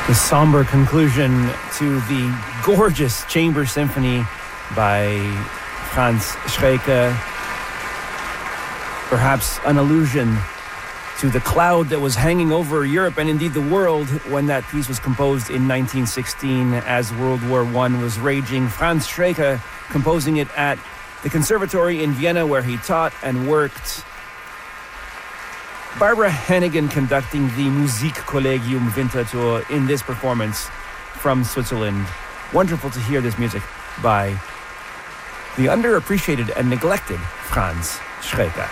The somber conclusion to the gorgeous chamber symphony by Franz Schreike. Perhaps an allusion to the cloud that was hanging over Europe and indeed the world when that piece was composed in 1916 as World War I was raging. Franz Schreike composing it at the Conservatory in Vienna where he taught and worked. Barbara Hannigan conducting the Musikkollegium Winterthur in this performance from Switzerland. Wonderful to hear this music by the underappreciated and neglected Franz Schreike.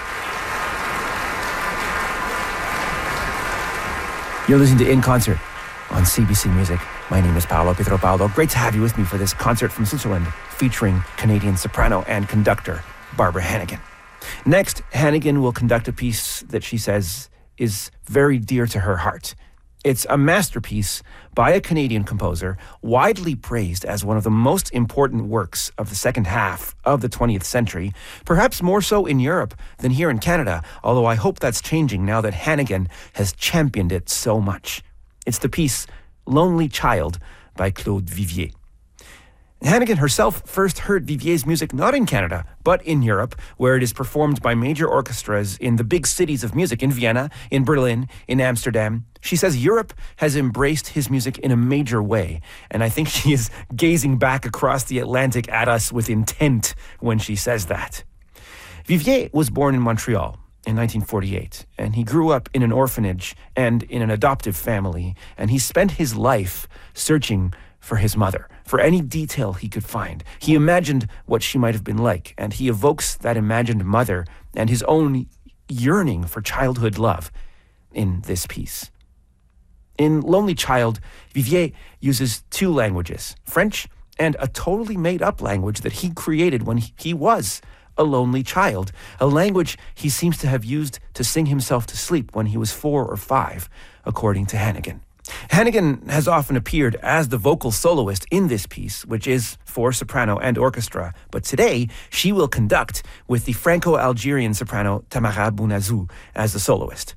You're listening to In Concert on CBC Music. My name is Paolo Pietropaulo. Great to have you with me for this concert from Switzerland featuring Canadian soprano and conductor Barbara Hannigan. Next, Hannigan will conduct a piece that she says is very dear to her heart. It's a masterpiece by a Canadian composer, widely praised as one of the most important works of the second half of the 20th century, perhaps more so in Europe than here in Canada, although I hope that's changing now that Hannigan has championed it so much. It's the piece Lonely Child by Claude Vivier. Hannigan herself first heard Vivier's music not in Canada, but in Europe, where it is performed by major orchestras in the big cities of music, in Vienna, in Berlin, in Amsterdam. She says Europe has embraced his music in a major way, and I think she is gazing back across the Atlantic at us with intent when she says that. Vivier was born in Montreal in 1948, and he grew up in an orphanage and in an adoptive family, and he spent his life searching for his mother, for any detail he could find. He imagined what she might have been like, and he evokes that imagined mother and his own yearning for childhood love in this piece. In Lonely Child, Vivier uses two languages, French and a totally made-up language that he created when he was a lonely child, a language he seems to have used to sing himself to sleep when he was 4 or 5, according to Hannigan. Hannigan has often appeared as the vocal soloist in this piece, which is for soprano and orchestra, but today she will conduct with the Franco-Algerian soprano Tamara Bounazou as the soloist.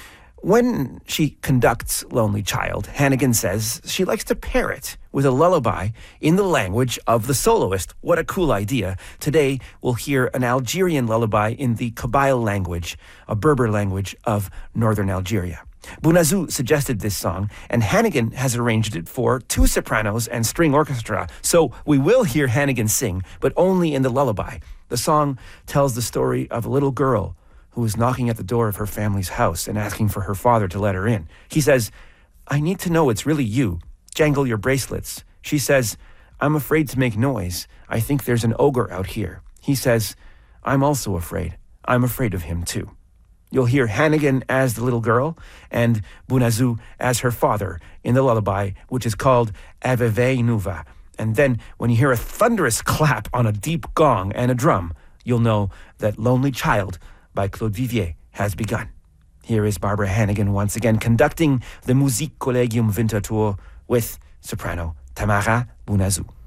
When she conducts Lonely Child, Hannigan says she likes to pair it with a lullaby in the language of the soloist. What a cool idea. Today we'll hear an Algerian lullaby in the Kabyle language, a Berber language of northern Algeria. Bounazou suggested this song, and Hannigan has arranged it for 2 sopranos and string orchestra, so we will hear Hannigan sing, but only in the lullaby. The song tells the story of a little girl who is knocking at the door of her family's house and asking for her father to let her in. He says, "I need to know it's really you. Jangle your bracelets." She says, "I'm afraid to make noise. I think there's an ogre out here." He says, "I'm also afraid. I'm afraid of him too." You'll hear Hannigan as the little girl and Bounazou as her father in the lullaby, which is called Aveve Nuva. And then when you hear a thunderous clap on a deep gong and a drum, you'll know that Lonely Child by Claude Vivier has begun. Here is Barbara Hannigan once again conducting the Musikkollegium Winterthur with soprano Tamara Bounazou.